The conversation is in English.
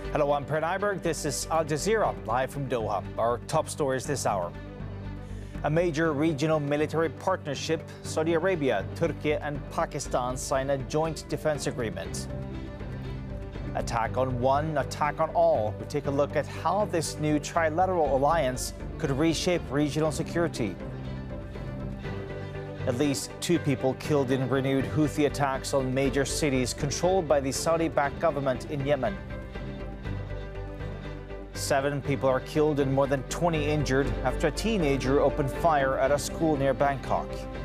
Hello, I'm Per Nyberg. This is Al Jazeera, live from Doha. Our top stories this hour. A major regional military partnership, Saudi Arabia, Turkey and Pakistan sign a joint defense agreement. Attack on one, attack on all. We take a look at how this new trilateral alliance could reshape regional security. At least 2 people killed in renewed Houthi attacks on major cities controlled by the Saudi-backed government in Yemen. 7 people are killed and more than 20 injured after a teenager opened fire at a school near Bangkok.